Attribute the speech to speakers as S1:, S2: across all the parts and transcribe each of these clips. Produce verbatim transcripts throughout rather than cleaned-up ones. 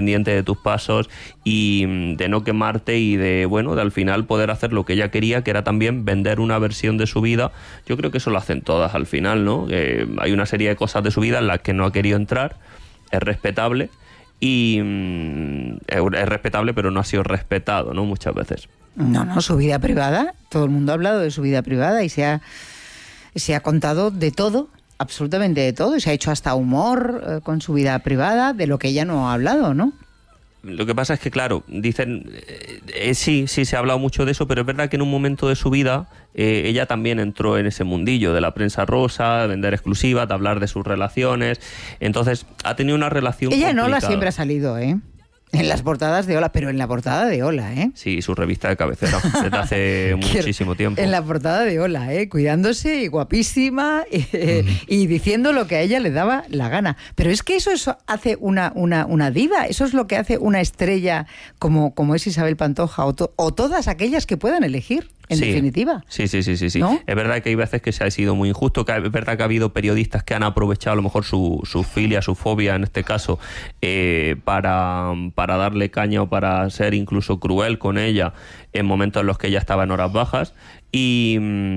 S1: pendiente de tus pasos y de no quemarte y de, bueno, de al final poder hacer lo que ella quería, que era también vender una versión de su vida. Yo creo que eso lo hacen todas al final, ¿no? Eh, hay una serie de cosas de su vida en las que no ha querido entrar, es respetable y mm, es respetable, pero no ha sido respetado, ¿no? Muchas veces.
S2: No, no, su vida privada, todo el mundo ha hablado de su vida privada y se ha, se ha contado de todo, absolutamente de todo, y se ha hecho hasta humor eh, con su vida privada, de lo que ella no ha hablado, ¿no?
S1: Lo que pasa es que, claro, dicen, eh, eh, sí, sí se ha hablado mucho de eso, pero es verdad que en un momento de su vida eh, ella también entró en ese mundillo de la prensa rosa, de vender exclusivas, de hablar de sus relaciones, entonces ha tenido una relación
S2: Ella
S1: complicada.
S2: en Hola siempre ha salido, ¿eh? En las portadas de Hola, pero en la portada de Hola, ¿eh?
S1: Sí, su revista de cabecera, desde hace muchísimo tiempo.
S2: En la portada de Hola, ¿eh? Cuidándose y guapísima eh, mm. y diciendo lo que a ella le daba la gana. Pero es que eso, eso hace una, una, una diva, eso es lo que hace una estrella como, como es Isabel Pantoja o, to, o todas aquellas que puedan elegir. En
S1: sí,
S2: definitiva.
S1: Sí, sí, sí, sí, sí.
S2: ¿No?
S1: Es verdad que hay veces que se ha sido muy injusto, que es verdad que ha habido periodistas que han aprovechado a lo mejor su, su filia, su fobia en este caso, eh, para, para darle caña o para ser incluso cruel con ella en momentos en los que ella estaba en horas bajas. Y,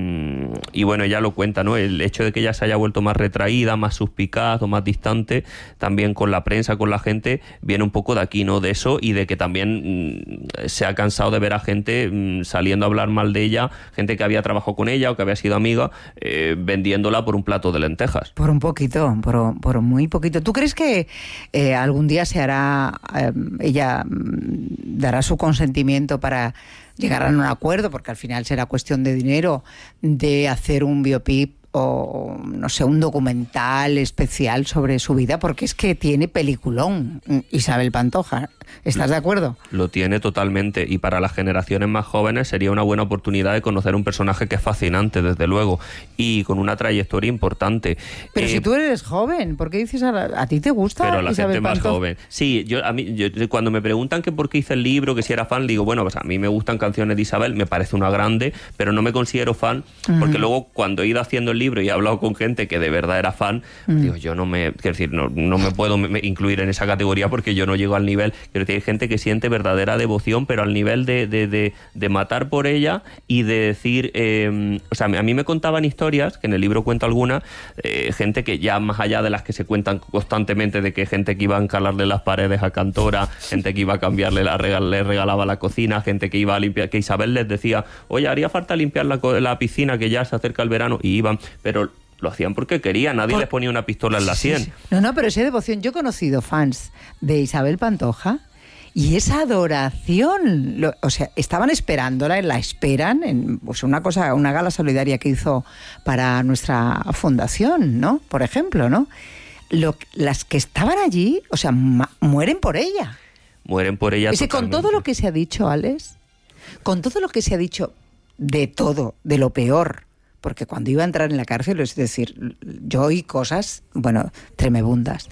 S1: y bueno, ella lo cuenta, ¿no? El hecho de que ella se haya vuelto más retraída, más suspicaz o más distante, también con la prensa, con la gente, viene un poco de aquí, ¿no? De eso y de que también mmm, se ha cansado de ver a gente mmm, saliendo a hablar mal de ella, gente que había trabajado con ella o que había sido amiga, eh, vendiéndola por un plato de lentejas.
S2: Por un poquito, por, por muy poquito. ¿Tú crees que eh, algún día se hará, eh, ella dará su consentimiento para llegar a un acuerdo, porque al final será cuestión de dinero, de hacer un biopic o, no sé, un documental especial sobre su vida? Porque es que tiene peliculón Isabel Pantoja. ¿Estás de acuerdo?
S1: Lo tiene totalmente, y para las generaciones más jóvenes sería una buena oportunidad de conocer un personaje que es fascinante, desde luego, y con una trayectoria importante.
S2: Pero
S1: eh,
S2: si tú eres joven, ¿por qué dices a, a ti te gusta
S1: Pero a la
S2: Isabel
S1: gente más
S2: Pantoja?
S1: joven. Sí, yo a mí yo, cuando me preguntan que por qué hice el libro, que si era fan, digo, bueno, pues a mí me gustan canciones de Isabel, me parece una grande, pero no me considero fan, uh-huh. porque luego cuando he ido haciendo el libro y he hablado con gente que de verdad era fan, uh-huh. digo, yo no me, quiero decir, no, no me puedo me, incluir en esa categoría porque yo no llego al nivel, quiero decir, hay gente que siente verdadera devoción, pero al nivel de, de, de, de matar por ella y de decir, eh, o sea, a mí me contaban historias, que en el libro cuento algunas, eh, gente que ya más allá de las que se cuentan constantemente, de que gente que iba a encalarle las paredes a Cantora, gente que iba a cambiarle, la regal, le regalaba la cocina, gente que iba a limpiar, que Isabel les decía, oye, haría falta limpiar la, la piscina, que ya se acerca el verano, y iban, pero lo hacían porque querían, nadie por... les ponía una pistola en la sien. Sí, sí.
S2: No, no, pero esa devoción, yo he conocido fans de Isabel Pantoja y esa adoración, lo, o sea, estaban esperándola, la esperan en pues una cosa, una gala solidaria que hizo para nuestra fundación, ¿no? Por ejemplo, ¿no? Lo, las que estaban allí, o sea, ma, mueren por ella.
S1: Mueren por ella.
S2: Ese, con todo lo que se ha dicho, Alex, con todo lo que se ha dicho de todo, de lo peor, porque cuando iba a entrar en la cárcel, es decir, yo oí cosas, bueno, tremebundas.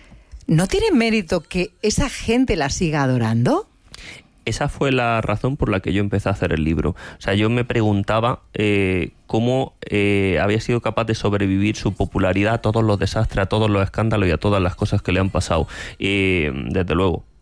S2: ¿No tiene mérito que esa gente la siga adorando?
S1: Esa fue la razón por la que yo empecé a hacer el libro. O sea, yo me preguntaba eh, cómo eh, había sido capaz de sobrevivir su popularidad a todos los desastres, a todos los escándalos y a todas las cosas que le han pasado. Y, desde luego,